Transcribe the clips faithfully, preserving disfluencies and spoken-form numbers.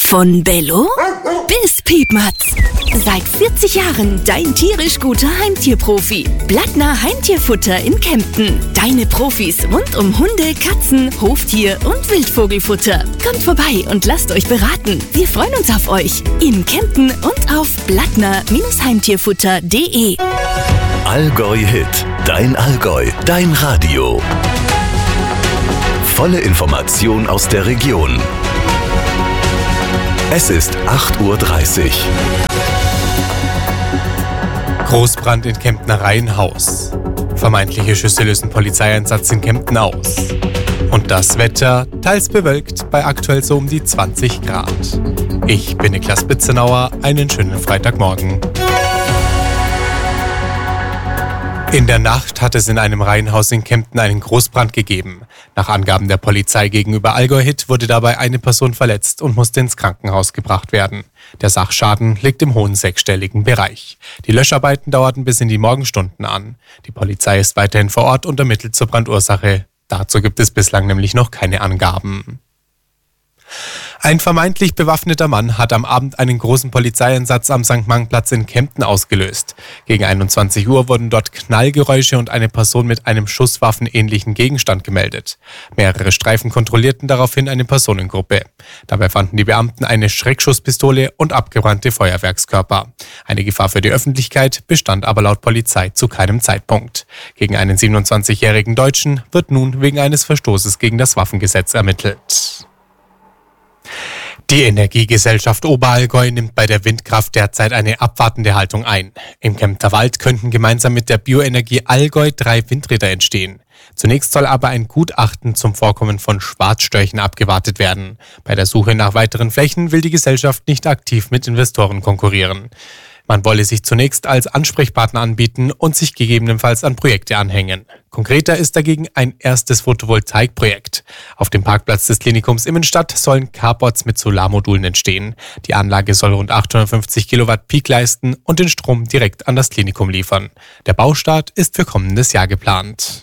Von Bello bis Piepmatz. Seit vierzig Jahren dein tierisch guter Heimtierprofi. Blattner Heimtierfutter in Kempten. Deine Profis rund um Hunde, Katzen, Hoftier und Wildvogelfutter. Kommt vorbei und lasst euch beraten. Wir freuen uns auf euch in Kempten und auf blattner Heimtierfutter punkt de. Allgäu Hit. Dein Allgäu. Dein Radio. Volle Information aus der Region. Es ist acht Uhr dreißig. Großbrand in Kemptner Reihenhaus. Vermeintliche Schüsse lösen Polizeieinsatz in Kempten aus. Und das Wetter teils bewölkt bei aktuell so um die zwanzig Grad. Ich bin Niklas Bitzenauer, einen schönen Freitagmorgen. In der Nacht hat es in einem Reihenhaus in Kempten einen Großbrand gegeben. Nach Angaben der Polizei gegenüber Allgäu Hit wurde dabei eine Person verletzt und musste ins Krankenhaus gebracht werden. Der Sachschaden liegt im hohen sechsstelligen Bereich. Die Löscharbeiten dauerten bis in die Morgenstunden an. Die Polizei ist weiterhin vor Ort und ermittelt zur Brandursache. Dazu gibt es bislang nämlich noch keine Angaben. Ein vermeintlich bewaffneter Mann hat am Abend einen großen Polizeieinsatz am Sankt Mark-Platz in Kempten ausgelöst. Gegen einundzwanzig Uhr wurden dort Knallgeräusche und eine Person mit einem schusswaffenähnlichen Gegenstand gemeldet. Mehrere Streifen kontrollierten daraufhin eine Personengruppe. Dabei fanden die Beamten eine Schreckschusspistole und abgebrannte Feuerwerkskörper. Eine Gefahr für die Öffentlichkeit bestand aber laut Polizei zu keinem Zeitpunkt. Gegen einen siebenundzwanzigjährigen Deutschen wird nun wegen eines Verstoßes gegen das Waffengesetz ermittelt. Die Energiegesellschaft Oberallgäu nimmt bei der Windkraft derzeit eine abwartende Haltung ein. Im Kempter Wald könnten gemeinsam mit der Bioenergie Allgäu drei Windräder entstehen. Zunächst soll aber ein Gutachten zum Vorkommen von Schwarzstörchen abgewartet werden. Bei der Suche nach weiteren Flächen will die Gesellschaft nicht aktiv mit Investoren konkurrieren. Man wolle sich zunächst als Ansprechpartner anbieten und sich gegebenenfalls an Projekte anhängen. Konkreter ist dagegen ein erstes Photovoltaikprojekt. Auf dem Parkplatz des Klinikums Immenstadt sollen Carports mit Solarmodulen entstehen. Die Anlage soll rund achthundertfünfzig Kilowatt Peak leisten und den Strom direkt an das Klinikum liefern. Der Baustart ist für kommendes Jahr geplant.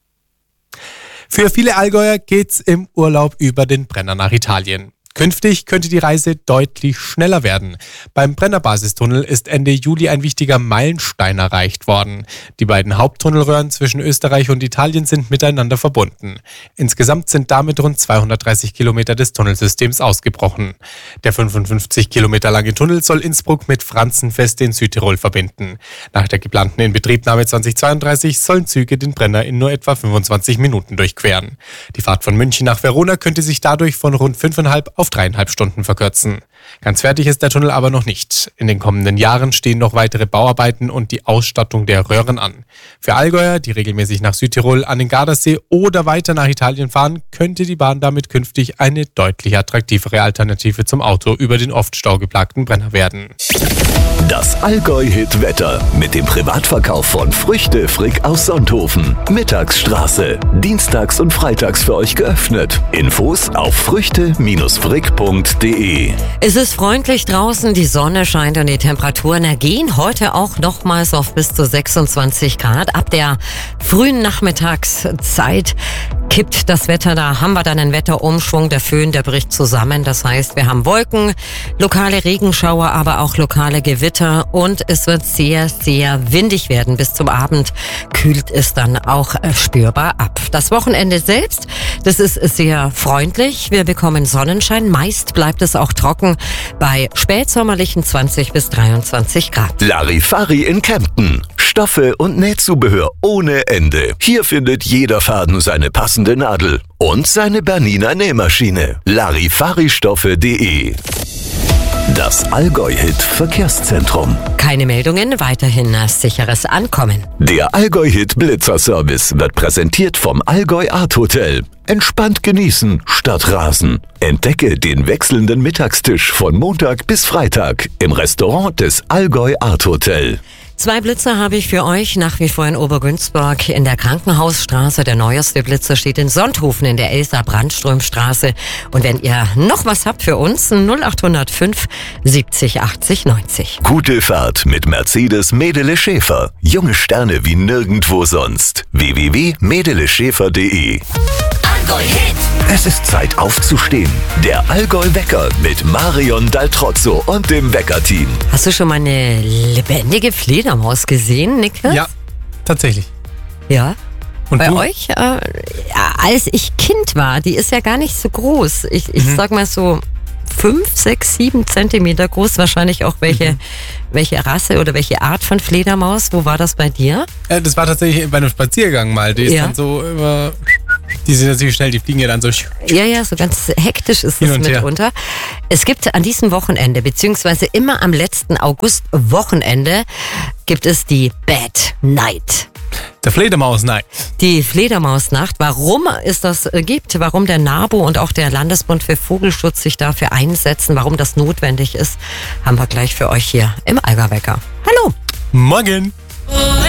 Für viele Allgäuer geht's im Urlaub über den Brenner nach Italien. Künftig könnte die Reise deutlich schneller werden. Beim Brenner-Basistunnel ist Ende Juli ein wichtiger Meilenstein erreicht worden. Die beiden Haupttunnelröhren zwischen Österreich und Italien sind miteinander verbunden. Insgesamt sind damit rund zweihundertdreißig Kilometer des Tunnelsystems ausgebrochen. Der fünfundfünfzig Kilometer lange Tunnel soll Innsbruck mit Franzenfeste in Südtirol verbinden. Nach der geplanten Inbetriebnahme zweitausendzweiunddreißig sollen Züge den Brenner in nur etwa fünfundzwanzig Minuten durchqueren. Die Fahrt von München nach Verona könnte sich dadurch von rund fünfeinhalb auf dreieinhalb Stunden verkürzen. Ganz fertig ist der Tunnel aber noch nicht. In den kommenden Jahren stehen noch weitere Bauarbeiten und die Ausstattung der Röhren an. Für Allgäuer, die regelmäßig nach Südtirol, an den Gardasee oder weiter nach Italien fahren, könnte die Bahn damit künftig eine deutlich attraktivere Alternative zum Auto über den oft staugeplagten Brenner werden. Das Allgäu-Hit-Wetter mit dem Privatverkauf von Früchte Frick aus Sonthofen. Mittagsstraße. Dienstags und freitags für euch geöffnet. Infos auf früchte frick punkt de. Es ist freundlich draußen, die Sonne scheint und die Temperaturen ergehen heute auch nochmals auf bis zu sechsundzwanzig Grad. Ab der frühen Nachmittagszeit kippt das Wetter, da haben wir dann einen Wetterumschwung, der Föhn, der bricht zusammen. Das heißt, wir haben Wolken, lokale Regenschauer, aber auch lokale Gewitter und es wird sehr, sehr windig werden. Bis zum Abend kühlt es dann auch spürbar ab. Das Wochenende selbst, das ist sehr freundlich. Wir bekommen Sonnenschein, meist bleibt es auch trocken bei spätsommerlichen zwanzig bis dreiundzwanzig Grad. Larifari in Kempten. Stoffe und Nähzubehör ohne Ende. Hier findet jeder Faden seine passende Nadel und seine Bernina Nähmaschine. Larifaristoffe punkt de. Das Allgäu-Hit Verkehrszentrum. Keine Meldungen, weiterhin sicheres Ankommen. Der Allgäu-Hit Blitzerservice wird präsentiert vom Allgäu Art Hotel. Entspannt genießen statt rasen. Entdecke den wechselnden Mittagstisch von Montag bis Freitag im Restaurant des Allgäu Art Hotel. Zwei Blitzer habe ich für euch nach wie vor in Obergünzburg in der Krankenhausstraße. Der neueste Blitzer steht in Sonthofen in der Elsa-Brandström-Straße. Und wenn ihr noch was habt für uns, null acht null fünf siebzig achtzig neunzig. Gute Fahrt mit Mercedes Medele Schäfer. Junge Sterne wie nirgendwo sonst. w w w punkt medele schäfer punkt de Allgäu-Hit. Es ist Zeit aufzustehen. Der Allgäu-Wecker mit Marion Daltrozzo und dem Wecker-Team. Hast du schon mal eine lebendige Fledermaus gesehen, Niklas? Ja, tatsächlich. Ja. Und Bei du? euch? Äh, ja, als ich Kind war, die ist ja gar nicht so groß. Ich, ich Mhm. sag mal so fünf, sechs, sieben Zentimeter groß. Wahrscheinlich auch welche, Mhm. welche Rasse oder welche Art von Fledermaus. Wo war das bei dir? Äh, das war tatsächlich bei einem Spaziergang mal. Die ist Ja. dann so immer. Die sind natürlich schnell, die fliegen ja dann so. Ja, ja, so ganz hektisch ist Hin es und her. mitunter. Es gibt an diesem Wochenende, beziehungsweise immer am letzten August-Wochenende, gibt es die Bad Night. Der Fledermaus, nein. Die Fledermausnacht. Warum es das äh, gibt, warum der NABU und auch der Landesbund für Vogelschutz sich dafür einsetzen, warum das notwendig ist, haben wir gleich für euch hier im Allgäu-Wecker. Hallo! Morgen!